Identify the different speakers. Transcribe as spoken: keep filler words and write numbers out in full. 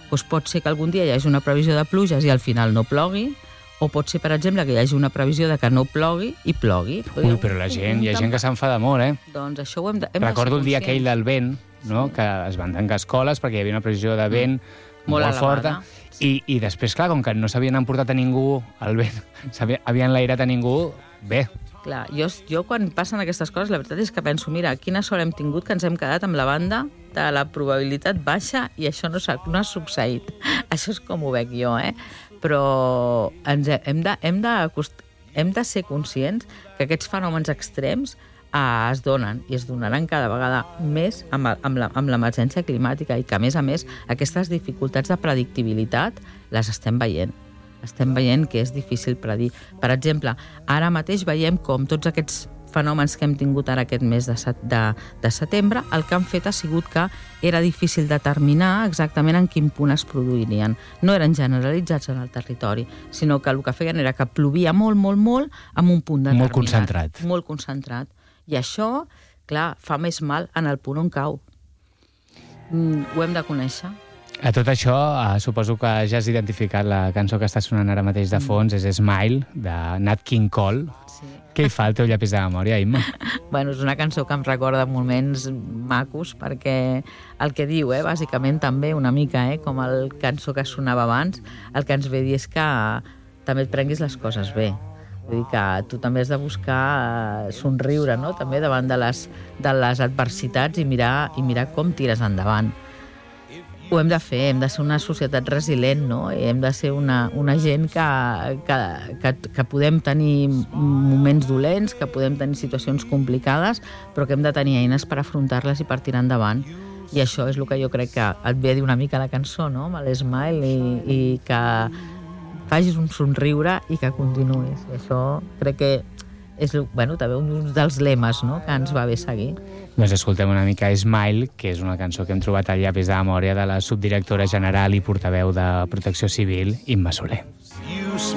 Speaker 1: doncs pot ser que algun dia hi hagi una previsió de pluges i al final no plogui, o pot ser, per exemple, que hi hagi una previsió de que no plogui i plogui.
Speaker 2: Ui, però la gent, hi ha gent que s'enfada molt, eh?
Speaker 1: Doncs això ho hem de, hem
Speaker 2: Recordo
Speaker 1: de
Speaker 2: el dia aquell del vent, no?
Speaker 1: Sí.
Speaker 2: Que es van tancar escoles perquè hi havia una previsió de vent mm. molt, molt forta. I, I després, clar, com que no s'havien emportat a ningú el vent, havien enlairat a ningú, bé.
Speaker 1: Clar, jo, jo quan passen aquestes coses, la veritat és que penso, mira, quina sort hem tingut que ens hem quedat amb la banda de la probabilitat baixa i això no, no ha succeït. Això és com ho veig jo, eh? Però ens hem, de, hem, de, hem de ser conscients que aquests fenòmens extrems eh, es donen i es donaran cada vegada més amb, amb, la, amb l'emergència climàtica i que, a més a més, aquestes dificultats de predictibilitat les estem veient. Estem veient que és difícil predir. Per exemple, ara mateix veiem com tots aquests fenòmens que hem tingut ara aquest mes de, de, de setembre, el que han fet ha sigut que era difícil determinar exactament en quin punt es produirien. No eren generalitzats en el territori, sinó que el que feien era que plovia molt, molt, molt en un punt determinat.
Speaker 2: Molt concentrat.
Speaker 1: Molt concentrat. I això, clar, fa més mal en el punt on cau. Mm, ho hem de conèixer.
Speaker 2: A tot això, eh, suposo que ja has identificat la cançó que està sonant ara mateix de fons, és Smile, de Nat King Cole.
Speaker 1: Sí.
Speaker 2: Què hi fa al teu llapis de memòria, Imma?
Speaker 1: Bueno, és una cançó que em recorda moments macos, perquè el que diu, eh, bàsicament també una mica, eh, com el cançó que sonava abans, el que ens ve dir és que també et prenguis les coses bé. Vull dir que tu també has de buscar eh, somriure, no?, també davant de les, de les adversitats i mirar, i mirar com tires endavant. Ho hem de fer, hem de ser una societat resilient, no? I hem de ser una, una gent que, que, que, que podem tenir moments dolents, que podem tenir situacions complicades, però que hem de tenir eines per afrontar-les i per tirar endavant. I això és el que jo crec que et ve a dir una mica la cançó, no?, amb l'Smile, i, i que facis un somriure i que continuïs. I això crec que és, bueno, també un dels lemes, no?, que ens va bé seguir.
Speaker 2: Doncs escoltem una mica Smile, que és una cançó que hem trobat al llapis de memòria de la subdirectora general i portaveu de Protecció Civil, Imma Soler.